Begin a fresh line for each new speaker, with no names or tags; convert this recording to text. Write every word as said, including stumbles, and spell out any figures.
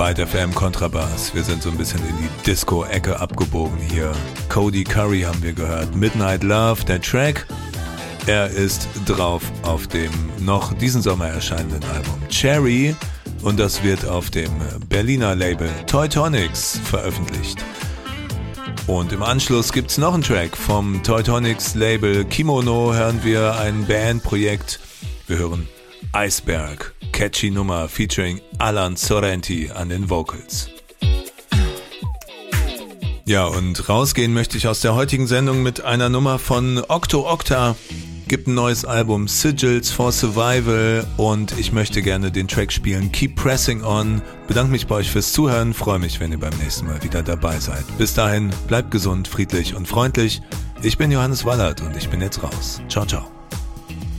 Night F M Kontrabass. Wir sind so ein bisschen in die Disco-Ecke abgebogen hier. Cody Curry haben wir gehört. Midnight Love, der Track. Er ist drauf auf dem noch diesen Sommer erscheinenden Album Cherry und das wird auf dem Berliner Label Teutonics veröffentlicht. Und im Anschluss gibt's noch einen Track vom Teutonics Label Kimono, hören wir ein Bandprojekt. Wir hören Eisberg, catchy Nummer featuring Alan Sorrenti an den Vocals. Ja, und rausgehen möchte ich aus der heutigen Sendung mit einer Nummer von Octo Octa. Gibt ein neues Album, Sigils for Survival, und ich möchte gerne den Track spielen, Keep Pressing On. Bedanke mich bei euch fürs Zuhören, freue mich, wenn ihr beim nächsten Mal wieder dabei seid. Bis dahin, bleibt gesund, friedlich und freundlich. Ich bin Johannes Wallert und ich bin jetzt raus. Ciao, ciao.